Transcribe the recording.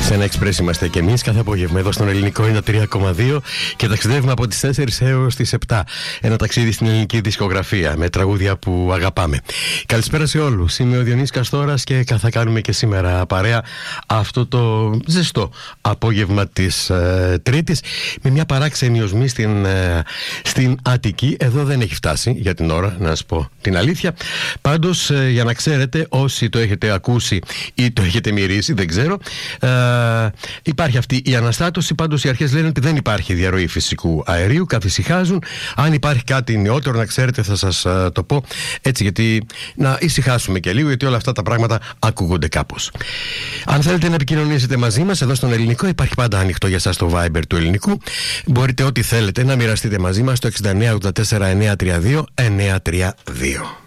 Σε ένα εξπρές είμαστε κι εμείς κάθε απόγευμα εδώ στον Ελληνικό 93,2 και ταξιδεύουμε από τις 4 έως τις 7. Ένα ταξίδι στην ελληνική δισκογραφία με τραγούδια που αγαπάμε. Καλησπέρα σε όλους. Είμαι ο Διονύσης Καστόρας και θα κάνουμε και σήμερα παρέα αυτό το ζεστό απόγευμα της Τρίτης με μια παράξενη οσμή στην Αττική. Εδώ δεν έχει φτάσει για την ώρα, να σας πω την αλήθεια. Πάντως, για να ξέρετε, όσοι το έχετε ακούσει ή το έχετε μυρίσει, δεν ξέρω, υπάρχει αυτή η αναστάτωση. Πάντως οι αρχές λένε ότι δεν υπάρχει διαρροή φυσικού αερίου, καθησυχάζουν. Αν υπάρχει κάτι νεότερο, να ξέρετε, θα σας το πω έτσι, γιατί να ησυχάσουμε και λίγο, γιατί όλα αυτά τα πράγματα ακούγονται κάπως. Αν θέλετε να επικοινωνήσετε μαζί μας εδώ στον Ελληνικό, υπάρχει πάντα ανοιχτό για σας το Viber του Ελληνικού. Μπορείτε ό,τι θέλετε να μοιραστείτε μαζί μας στο 69 84 932 932.